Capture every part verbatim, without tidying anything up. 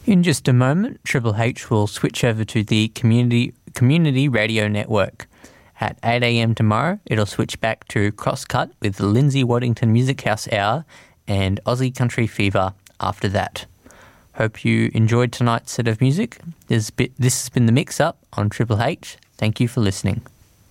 In just a moment, Triple H will switch over to the community community radio network. At eight a.m. tomorrow, it'll switch back to Crosscut with the Lindsay Waddington Music House Hour and Aussie Country Fever after that. Hope you enjoyed tonight's set of music. This has been The Mix Up on Triple H. Thank you for listening.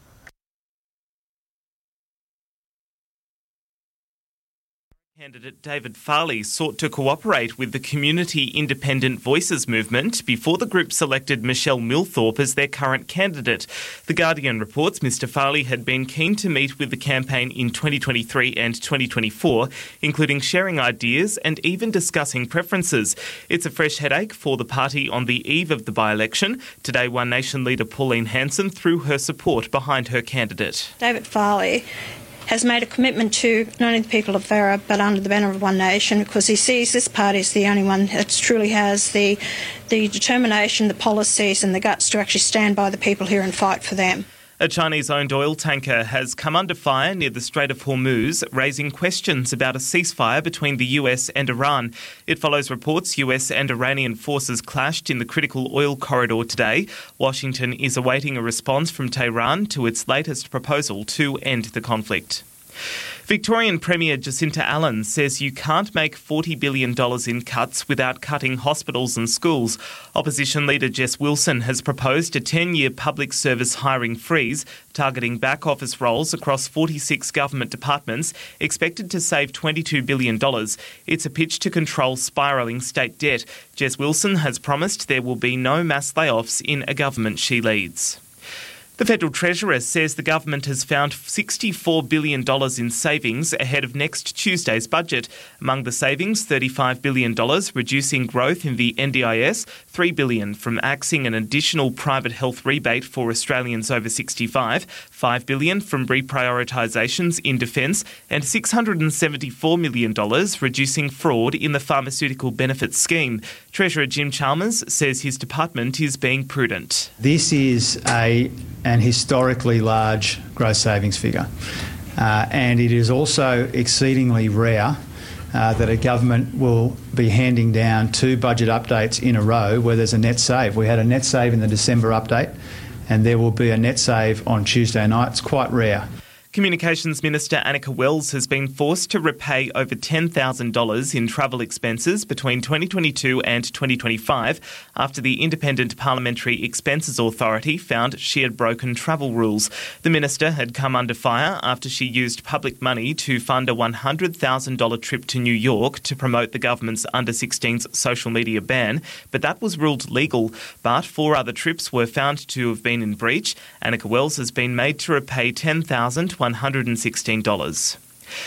Candidate David Farley sought to cooperate with the Community Independent Voices movement before the group selected Michelle Millthorpe as their current candidate. The Guardian reports Mister Farley had been keen to meet with the campaign in twenty twenty-three and twenty twenty-four, including sharing ideas and even discussing preferences. It's a fresh headache for the party on the eve of the by-election. Today, One Nation leader Pauline Hanson threw her support behind her candidate. David Farley has made a commitment to not only the people of Verra but under the banner of One Nation, because he sees this party as the only one that truly has the the determination, the policies and the guts to actually stand by the people here and fight for them. A Chinese-owned oil tanker has come under fire near the Strait of Hormuz, raising questions about a ceasefire between the U S and Iran. It follows reports U S and Iranian forces clashed in the critical oil corridor today. Washington is awaiting a response from Tehran to its latest proposal to end the conflict. Victorian Premier Jacinta Allen says you can't make forty billion dollars in cuts without cutting hospitals and schools. Opposition leader Jess Wilson has proposed a ten-year public service hiring freeze, targeting back-office roles across forty-six government departments, expected to save twenty-two billion dollars. It's a pitch to control spiralling state debt. Jess Wilson has promised there will be no mass layoffs in a government she leads. The Federal Treasurer says the government has found sixty-four billion dollars in savings ahead of next Tuesday's budget. Among the savings, thirty-five billion dollars reducing growth in the N D I S, three billion dollars from axing an additional private health rebate for Australians over sixty-five, five billion dollars from reprioritisations in defence, and six hundred seventy-four million dollars reducing fraud in the pharmaceutical benefits scheme. Treasurer Jim Chalmers says his department is being prudent. This is a an historically large gross savings figure. Uh, and it is also exceedingly rare uh, that a government will be handing down two budget updates in a row where there's a net save. We had a net save in the December update, and there will be a net save on Tuesday night. It's quite rare. Communications Minister Annika Wells has been forced to repay over ten thousand dollars in travel expenses between twenty twenty-two and twenty twenty-five after the Independent Parliamentary Expenses Authority found she had broken travel rules. The minister had come under fire after she used public money to fund a one hundred thousand dollars trip to New York to promote the government's under sixteens social media ban, but that was ruled legal. But four other trips were found to have been in breach. Annika Wells has been made to repay ten thousand one hundred sixteen dollars.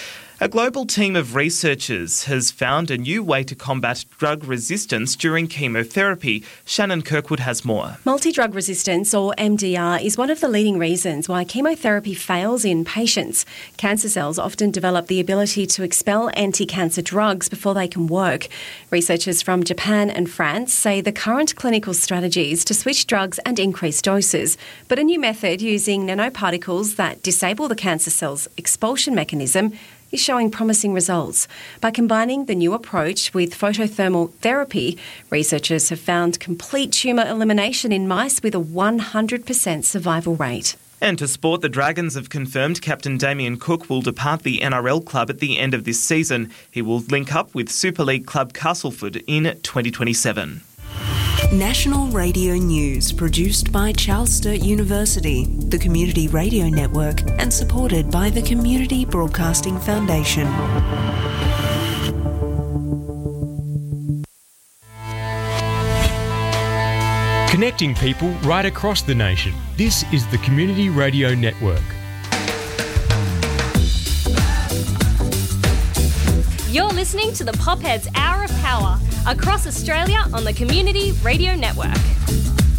A global team of researchers has found a new way to combat drug resistance during chemotherapy. Shannon Kirkwood has more. Multi-drug resistance, or M D R, is one of the leading reasons why chemotherapy fails in patients. Cancer cells often develop the ability to expel anti-cancer drugs before they can work. Researchers from Japan and France say the current clinical strategy is to switch drugs and increase doses, but a new method using nanoparticles that disable the cancer cell's expulsion mechanism is showing promising results. By combining the new approach with photothermal therapy, researchers have found complete tumour elimination in mice with a one hundred percent survival rate. And to sport, the Dragons have confirmed Captain Damien Cook will depart the N R L club at the end of this season. He will link up with Super League club Castleford in twenty twenty-seven. National Radio News, produced by Charles Sturt University, the Community Radio Network, and supported by the Community Broadcasting Foundation. Connecting people right across the nation. This is the Community Radio Network. You're listening to the Popheads Hour of Power across Australia on the Community Radio Network.